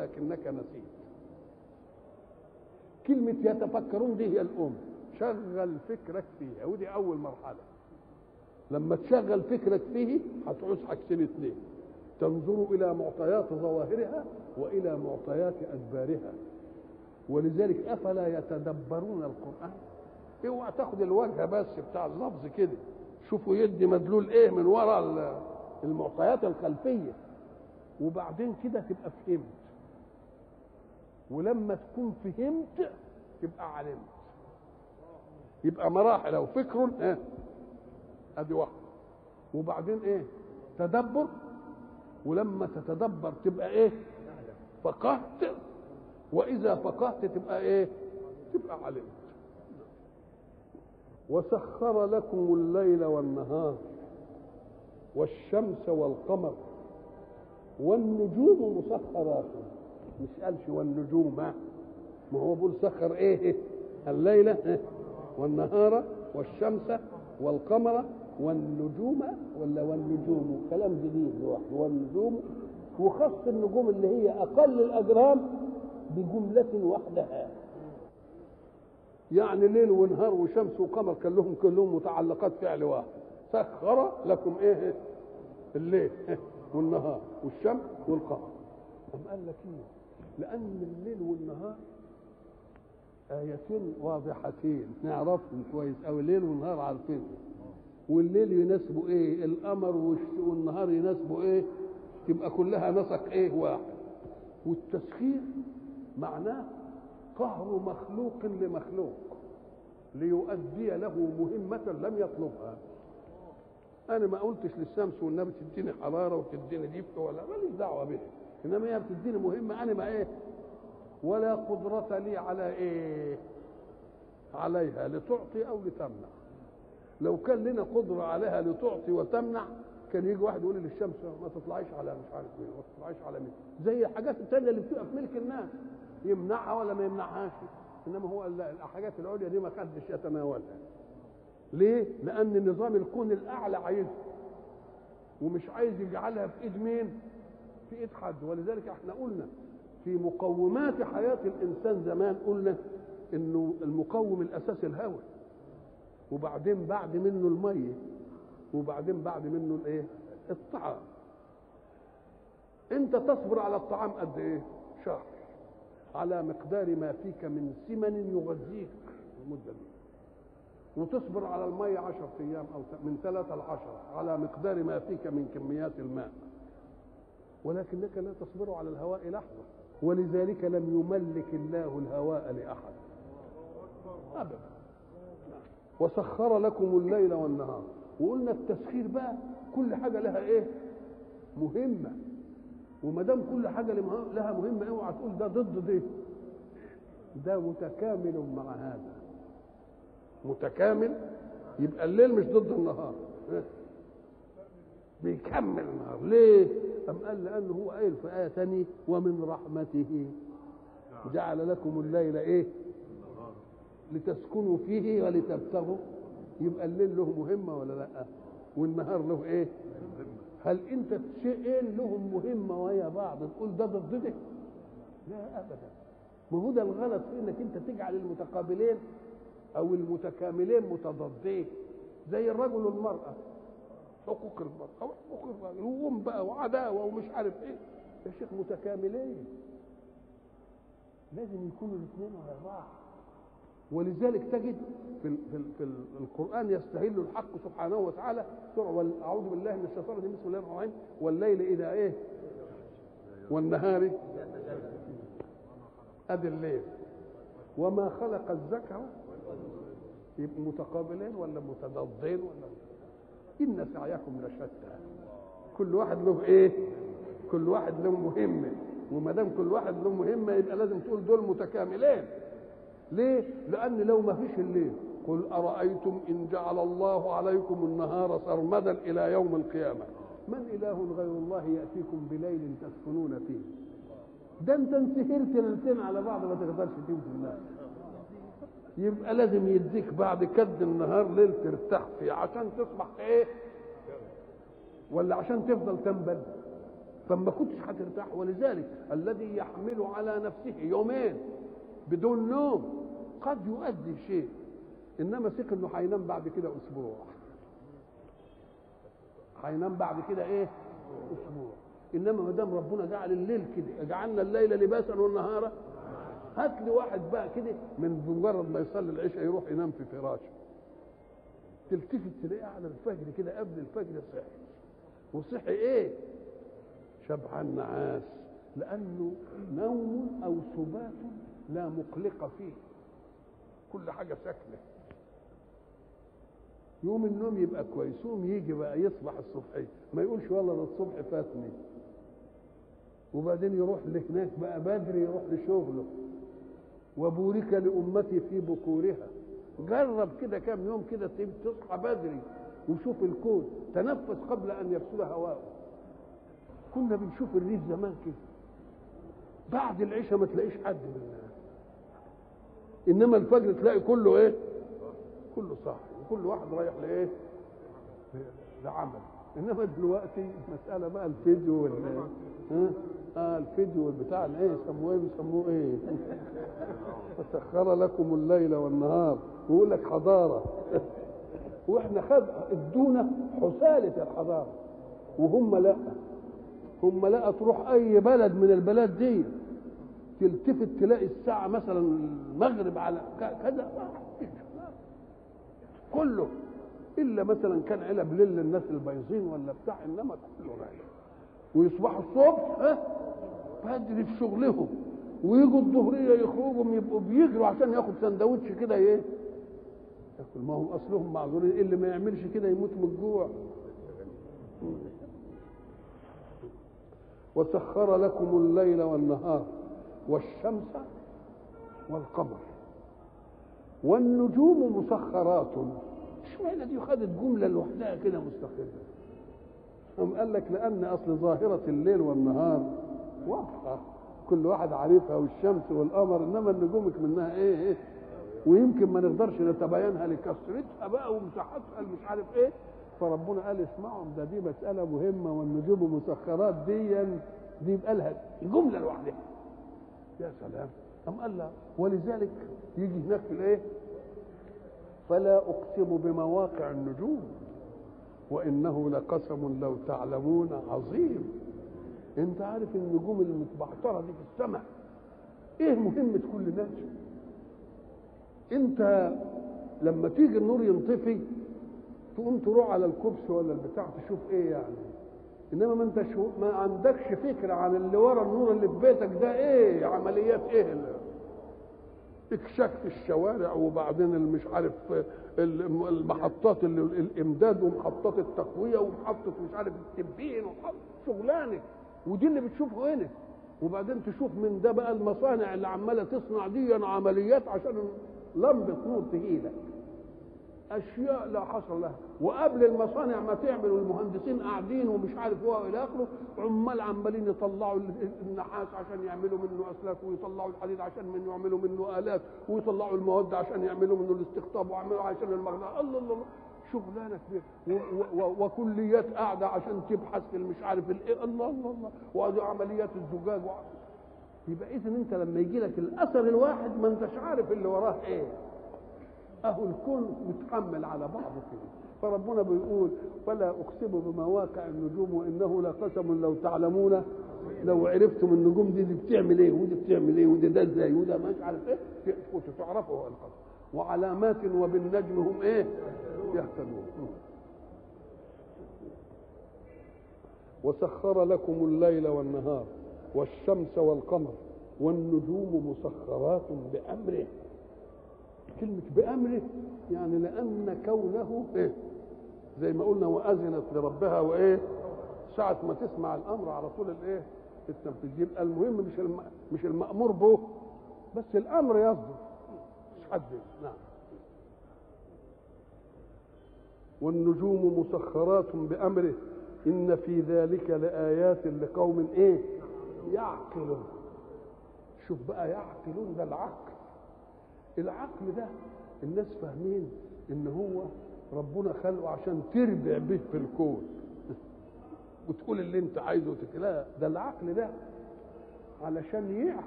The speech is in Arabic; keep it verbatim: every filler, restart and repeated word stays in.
ولكنك نسيت. كلمة يتفكرون دي هي الأم، شغل فكرك فيها، ودي أول مرحلة. لما تشغل فكرك فيه هتعوز حاجتين اتنين: تنظر إلى معطيات ظواهرها وإلى معطيات أدبارها. ولذلك أفلا يتدبرون القرآن؟ اوعى تاخد الوجه بس بتاع اللفظ كده، شوفوا يدي مدلول ايه من وراء المعطيات الخلفية، وبعدين كده تبقى فهمت. ولما تكون فهمت تبقى علمت. يبقى مراحل او فكر ايه ادي واحده، وبعدين ايه تدبر، ولما تتدبر تبقى ايه فقهت، واذا فقهت تبقى ايه تبقى علمت. وسخر لكم الليل والنهار والشمس والقمر والنجوم مسخرات. مش قالش والنجوم، ما هو بيقول سخر ايه الليل والنهار والشمس والقمر والنجوم، ولا والنجوم كلام جديد لوحده، والنجوم، وخص النجوم اللي هي اقل الاجرام بجمله وحدها. يعني ليل ونهار وشمس وقمر كلهم كلهم متعلقات فعل واحد. سخر لكم ايه الليل والنهار والشمس والقمر. أم قال لك ايه؟ لان الليل والنهار آيتين واضحتين نعرفهم كويس أوي، الليل والنهار عارفين. والليل يناسبه ايه؟ القمر، والنهار يناسبه ايه؟ تبقى كلها نسق ايه واحد. والتسخير معناه قهر مخلوق لمخلوق ليؤدي له مهمة لم يطلبها. أنا ما قلتش للشمس والنبي تديني حرارة وتديني دفء، ولا ماليش دعوة بها، إنما هي بتديني مهمة أنا ما إيه ولا قدرة لي على إيه عليها لتعطي أو لتمنع. لو كان لنا قدرة عليها لتعطي وتمنع كان يجي واحد يقول للشمس ما تطلعيش على مش عارف مين، ما تطلعيش على مين، زي الحاجات التانية اللي بتبقى في ملك الناس، يمنعها ولا ما يمنعهاش. انما هو الحاجات العليا دي ما حدش يتناولها. ليه؟ لان نظام الكون الاعلى عايزها، ومش عايز يجعلها في ايد مين؟ في ايد حد. ولذلك احنا قلنا في مقومات حياه الانسان زمان، قلنا انه المقوم الاساسي الهواء، وبعدين بعد منه الميه، وبعدين بعد منه الايه؟ الطعام. انت تصبر على الطعام قد ايه؟ شهر، على مقدار ما فيك من سمن يغذيك المدة دي. وتصبر على المية عشر أيام أو من ثلاثة لعشرة على مقدار ما فيك من كميات الماء. ولكنك لا تصبر على الهواء لحظة، ولذلك لم يملك الله الهواء لأحد أبدا. وسخر لكم الليل والنهار. وقلنا التسخير بقى كل حاجة لها إيه؟ مهمة. وما دام كل حاجه لها مهمه اوعى تقول ده ضد ده، ده متكامل مع هذا، متكامل. يبقى الليل مش ضد النهار، بيكمل النهار. ليه؟ أم قال لأنه هو قايل في آية ثانية ومن رحمته جعل لكم الليل ايه؟ لتسكنوا فيه ولتبتغوا. يبقى الليل له مهمه ولا لا؟ والنهار له ايه؟ هل انت شيئين لهم مهمه ويا بعض تقول ده ضد ده؟ لا ابدا. ما هو ده الغلط في انك انت تجعل المتقابلين او المتكاملين متضادين، زي الرجل والمراه، حقوق المراه وحقوق الرجل وام بقى وعداوه ومش عارف ايه. يا شيخ متكاملين لازم يكونوا الاثنين على بعض. ولذلك تجد في في في القرآن يستهل الحق سبحانه وتعالى سورة أعوذ بالله من الشيطان الرجيم بسم الله الرحمن الرحيم والليل إذا إيه والنهار أدي الليل وما خلق الذكر. يبقوا متقابلين ولا متضادين ولا إن سعيكم لشتى. كل واحد له إيه؟ كل واحد له مهمة، وما دام كل واحد له مهمة يبقى لازم تقول دول متكاملين. ليه؟ لأن لو ما فيش الليل قل أرأيتم إن جعل الله عليكم النهار سرمدا إلى يوم القيامة من إله غير الله يأتيكم بليل تسكنون فيه. ده أنت انسهرت ليلتين على بعض ما تقدرش تمشي الناس. يبقى لازم يديك بعد كد النهار ليل ترتاح فيه عشان تصبح إيه؟ ولا عشان تفضل تنبل؟ فما كنتش هترتاح. ولذلك الذي يحمل على نفسه يومين بدون نوم قد يؤدي شيء، انما ثق انه هينام بعد كده اسبوع، هينام بعد كده ايه؟ اسبوع. انما ما دام ربنا جعل الليل كده، جعلنا الليل لباسا والنهار، هات لي واحد بقى كده من مجرد ما يصلي العشاء يروح ينام في فراشه، تلتفت تلاقيه على الفجر كده قبل الفجر صحي، وصحي ايه؟ شبعان نعاس، لانه نوم او سبات لا مقلق فيه، كل حاجه ساكنه. يوم النوم يبقى كويس، يوم يجي بقى يصبح الصبحيه ما يقولش والله ده الصبح فاتني، وبعدين يروح لهناك بقى بدري يروح لشغله. وبورك لأمتي في بكورها. جرب كده كام يوم كده تصحى بدري وشوف الكون، تنفس قبل أن يفسد هواءه. كنا بنشوف الريف زمان كده بعد العشاء ما تلاقيش حد منها، إنما الفجر تلاقي كله إيه؟ كله صاحي وكل واحد رايح لإيه؟ لعمل. إنما دلوقتي مسألة بقى الفيديو وال ها اه الفيديو بتاع الايه يسموه ايه بيسموه ايه وسخر لكم الليل والنهار، ويقول لك حضاره واحنا خد ادونا حساله الحضاره، وهم لا، هم لا. تروح اي بلد من البلاد دي تلتفت تلاقي الساعه مثلا المغرب على كذا كله، الا مثلا كان علب ليل للناس البايظين ولا بتاع، انما كله رايق. ويصبحوا الصبح ها بدري في شغلهم، ويجوا الظهريه يخرجوا يبقوا بيجروا عشان ياخد سندوتش كده ايه ياكل. ما هم اصلهم معذورين، اللي ما يعملش كده يموت من الجوع. وسخر لكم الليل والنهار والشمس والقمر والنجوم مسخرات. اشمعنى دي خدت جمله لوحدها كده مستقله؟ هم قال لك لأن أصل ظاهرة الليل والنهار واضحة كل واحد عارفها، والشمس والقمر، إنما النجوم منها إيه إيه ويمكن ما نقدرش نتباينها لكثرتها بقى ومساحتها مش عارف إيه. فربنا قال اسمعوا ده دي مسألة مهمة، والنجوم مسخرات دي دي يبقى لها جملة لوحدها. يا سلام. أم قال لا، ولذلك يجي هناك في الإيه؟ فلا أقسم بمواقع النجوم وإنه لقسم لو تعلمون عظيم. انت عارف النجوم المتبعترة دي في السماء ايه مهمة كل نجم؟ انت لما تيجي النور ينطفي تقوم تروح على الكبس ولا البتاع تشوف ايه يعني، انما ما انت شو ما عندكش فكرة عن اللي ورا النور اللي في بيتك ده ايه عمليات ايه اللي اكشاك في الشوارع، وبعدين المش عارف المحطات اللي الامداد ومحطات التقويه ومحطه مش عارف التبين شغلانه، ودي اللي بتشوفه هنا. وبعدين تشوف من ده بقى المصانع اللي عماله تصنع دي عمليات عشان لمبه نور تهيلك، اشياء لا حصر لها. وقبل المصانع ما تعمل والمهندسين قاعدين ومش عارف هو الى اخره، عمال عمالين يطلعوا النحاس عشان يعملوا منه اسلاك، ويطلعوا الحديد عشان منه يعملوا منه الات، ويطلعوا المواد عشان يعملوا منه الاستقطاب، ويعملوا عشان المغنى. الله الله شغلانه كبيره، وكليات قاعده عشان تبحث في مش عارف الايه. الله الله الله وادي عمليات الزجاج. يبقى اذا انت لما يجي لك الاثر الواحد ما انتش عارف اللي وراه ايه. اهو الكون متحمل على بعضه كده. فربنا بيقول فلا اقسم بمواقع النجوم وانه لقسم لو تعلمون، لو عرفتم النجوم دي, دي بتعمل ايه ودي بتعمل ايه ودي ده ازاي وده مش عارف ايه كنتوا تعرفوا هو القسم. وعلامات وبالنجم هم ايه يهتدون. وسخر لكم الليل والنهار والشمس والقمر والنجوم مسخرات بأمره. كلمة بأمره يعني لأن كونه إيه؟ زي ما قلنا وأذنت لربها وإيه؟ ساعة ما تسمع الأمر على طول الإيه؟ التنفيذ. يبقى المهم مش الم... مش المأمور به بس الأمر يصدر مش حد. نعم. والنجوم مسخرات بأمره إن في ذلك لآيات لقوم إيه؟ يعقلون. شوف بقى يعقلون ده العقل. العقل ده الناس فاهمين ان هو ربنا خلقه عشان تربع به في الكون وتقول اللي انت عايزه وتك... لا، ده العقل ده علشان يعقل